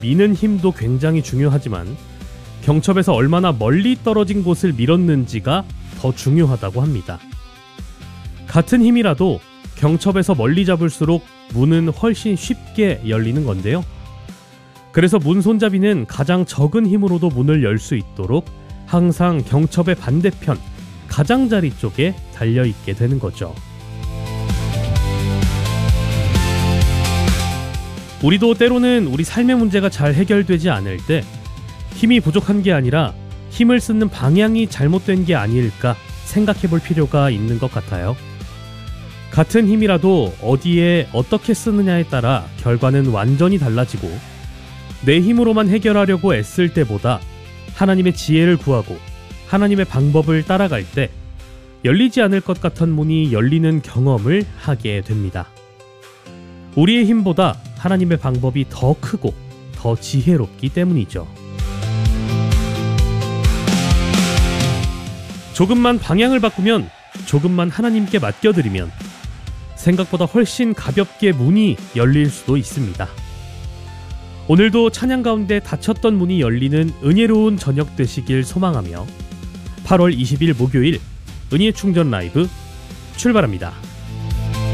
미는 힘도 굉장히 중요하지만 경첩에서 얼마나 멀리 떨어진 곳을 밀었는지가 더 중요하다고 합니다. 같은 힘이라도 경첩에서 멀리 잡을수록 문은 훨씬 쉽게 열리는 건데요. 그래서 문 손잡이는 가장 적은 힘으로도 문을 열 수 있도록 항상 경첩의 반대편, 가장자리 쪽에 달려있게 되는 거죠. 우리도 때로는 우리 삶의 문제가 잘 해결되지 않을 때 힘이 부족한 게 아니라 힘을 쓰는 방향이 잘못된 게 아닐까 생각해 볼 필요가 있는 것 같아요. 같은 힘이라도 어디에 어떻게 쓰느냐에 따라 결과는 완전히 달라지고, 내 힘으로만 해결하려고 애쓸 때보다 하나님의 지혜를 구하고 하나님의 방법을 따라갈 때 열리지 않을 것 같은 문이 열리는 경험을 하게 됩니다. 우리의 힘보다 하나님의 방법이 더 크고 더 지혜롭기 때문이죠. 조금만 방향을 바꾸면, 조금만 하나님께 맡겨드리면 생각보다 훨씬 가볍게 문이 열릴 수도 있습니다. 오늘도 찬양 가운데 닫혔던 문이 열리는 은혜로운 저녁 되시길 소망하며 8월 20일 목요일 은혜 충전 라이브 출발합니다.